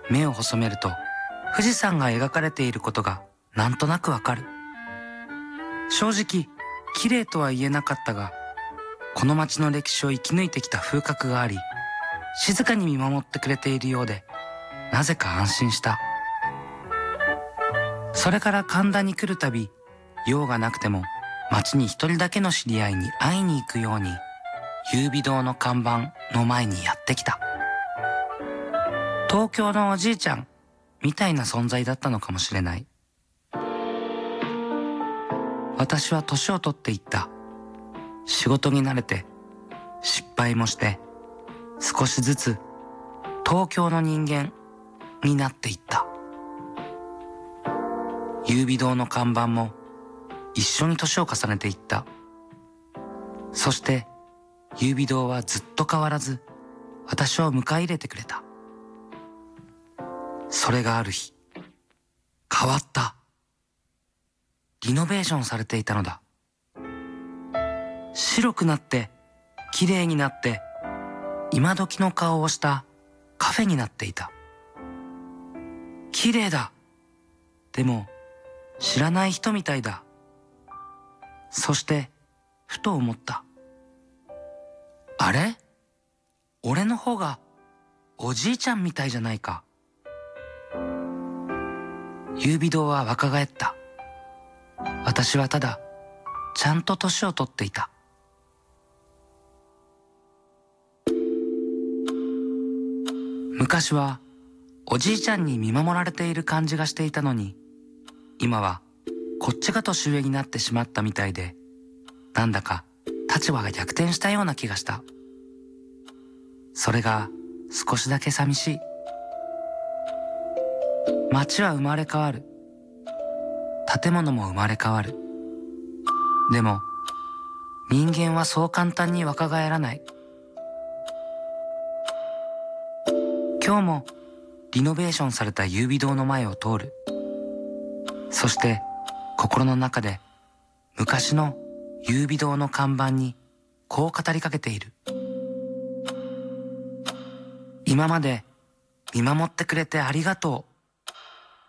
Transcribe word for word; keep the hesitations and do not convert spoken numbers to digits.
目を細めると富士山が描かれていることがなんとなくわかる。正直綺麗とは言えなかったが、この町の歴史を生き抜いてきた風格があり、静かに見守ってくれているようで、なぜか安心した。それから神田に来るたび、用がなくても町に一人だけの知り合いに会いに行くように、優美堂の看板の前にやってきた。東京のおじいちゃんみたいな存在だったのかもしれない。私は年を取っていった。仕事に慣れて、失敗もして、少しずつ東京の人間になっていった。優美堂の看板も一緒に年を重ねていった。そして優美堂はずっと変わらず私を迎え入れてくれた。それがある日、変わった。リノベーションされていたのだ。白くなって綺麗になって今時の顔をしたカフェになっていた。綺麗だ。でも知らない人みたいだ。そしてふと思った。あれ？俺の方がおじいちゃんみたいじゃないか。優美堂は若返った。私はただちゃんと年を取っていた。昔はおじいちゃんに見守られている感じがしていたのに、今はこっちが年上になってしまったみたいで、なんだか立場が逆転したような気がした。それが少しだけ寂しい。街は生まれ変わる。建物も生まれ変わる。でも人間はそう簡単に若返らない。今日もリノベーションされた優美堂の前を通る。そして心の中で昔の優美堂の看板にこう語りかけている。今まで見守ってくれてありがとう。